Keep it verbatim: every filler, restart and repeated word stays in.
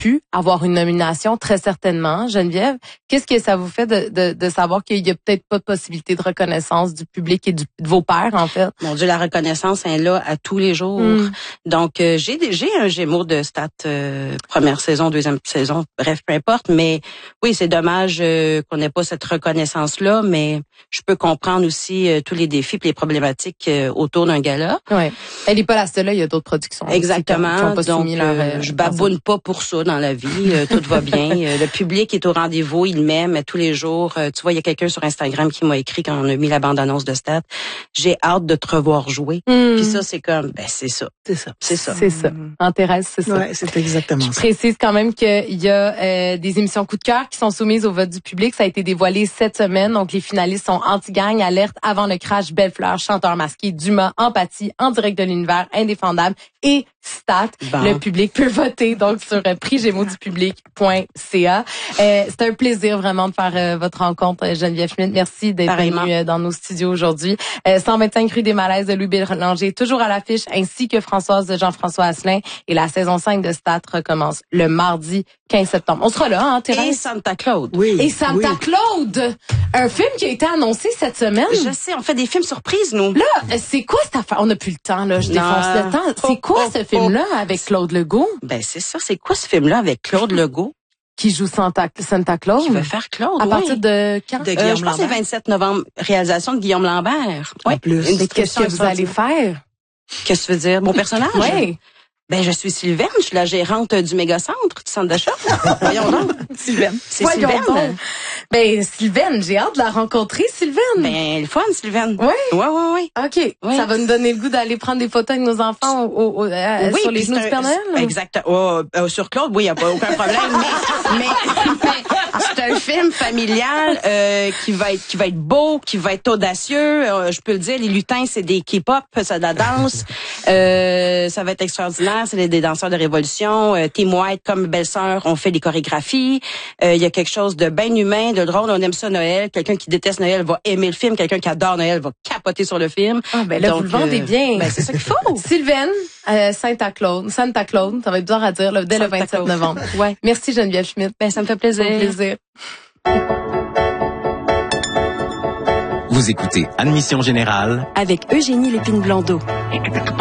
pu avoir une nomination, très certainement. Geneviève, qu'est-ce que ça vous fait de, de, de savoir qu'il y a peut-être pas de possibilité de reconnaissance du public et du, de vos pairs, en fait? Mon Dieu, la reconnaissance est là à tous les jours. Mm. Donc, euh, j'ai j'ai un Gémeaux de stats euh, première saison, deuxième saison, bref, peu importe. Mais oui, c'est dommage euh, qu'on n'ait pas cette reconnaissance-là, mais je peux comprendre aussi euh, tous les défis et les problématiques euh, autour d'un gala. Oui. Elle n'est pas la seule, là, il y a d'autres productions. Exactement. Qui ont pas Donc, leur, euh, je baboune pas pour ça dans la vie. Euh, tout va bien. Euh, le public est au rendez-vous, il m'aime tous les jours. Euh, tu vois, il y a quelqu'un sur Instagram qui m'a écrit quand on a mis la bande-annonce de Stat. J'ai hâte de te revoir jouer. Mm. Puis ça, c'est comme, ben c'est ça. C'est ça. C'est ça. C'est ça. En Thérèse, c'est ça. Ouais, c'est exactement je ça. Je précise quand même qu'il y a euh, des émissions coup de cœur qui sont soumises au vote du public. Ça a été dévoilé cette semaine. Donc, les finalistes sont Anti-Gang, Alerte, Avant le crash, Belle-Fleur, Chanteur masqué, Dumas, Empathie, En direct de l'univers, Indéfendable et Stat. Bon. Le public peut voter donc sur euh, prix gémeaux du public point c a. Euh, c'est un plaisir vraiment de faire euh, votre rencontre, Geneviève Schmidt. Merci d'être venue euh, dans nos studios aujourd'hui. Euh, cent vingt-cinq rue des Malaises de Louis Bélanger, toujours à l'affiche, ainsi que Françoise de Jean-François Asselin. Et la saison cinq de Stat recommence le mardi quinze septembre. On sera là, hein, Thérèse? Et Santa Claude. Oui. Et Santa oui. Claude! Un film qui a été annoncé cette semaine. Je sais, on fait des films surprises, nous. Là, c'est quoi cette affaire? On n'a plus le temps, là. Je non. défonce le temps. C'est quoi oh, ce oh, film-là avec Claude Legault? Ben, c'est ça. C'est quoi ce film-là avec Claude Legault? Qui joue Santa, Santa Claus. Qui va faire Claude, À oui. partir de quand? De Guillaume euh, je pense que c'est vingt-sept novembre, réalisation de Guillaume Lambert. Oui. Plus. Mais qu'est-ce que vous allez faire? Qu'est-ce que tu veux dire? Mon personnage? Oui. Ben, je suis Sylvaine, je suis la gérante du méga-centre, du centre d'achat. Voyons donc. Sylvaine. C'est Voyons Sylvaine. Donc. Ben, Sylvaine, j'ai hâte de la rencontrer, Sylvaine. Ben, le fun, Sylvaine. Oui? Oui, oui, oui. OK. Oui. Ça va nous donner le goût d'aller prendre des photos avec nos enfants au, au, euh, oui, sur les genoux du Père Noël? Exactement. Oh, euh, sur Claude, oui, il n'y a pas aucun problème. mais, mais, mais c'est un film familial euh, qui va être qui va être beau, qui va être audacieux. Euh, je peux le dire, les lutins, c'est des K-pop, c'est de la danse. Euh, ça va être extraordinaire. C'est des danseurs de révolution. Euh, Team White, comme belle-sœur, on fait des chorégraphies. Il euh, y a quelque chose de bien humain, de drôle. On aime ça, Noël. Quelqu'un qui déteste Noël va aimer le film. Quelqu'un qui adore Noël va capoter sur le film. Ah, ben là, donc, vous le vendez euh, bien. Ben, c'est ça qu'il faut. Sylvaine, euh, Santa Claude, Santa Claude, ça va être bizarre à dire, là, dès Santa le vingt-sept novembre. Ouais. Merci, Geneviève Schmidt. Ben, ça me fait plaisir. Au plaisir. Vous écoutez Admission Générale avec Eugénie Lépine-Blondeau.